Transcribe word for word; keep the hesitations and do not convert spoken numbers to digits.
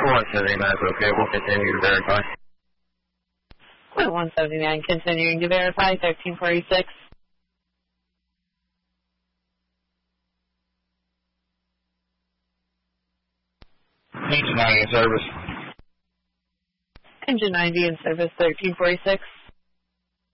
one seventy-nine is okay. We'll continue to verify. Point one seventy-nine, continuing to verify, thirteen forty-six. Engine ninety in service. Engine ninety in service, thirteen forty-six.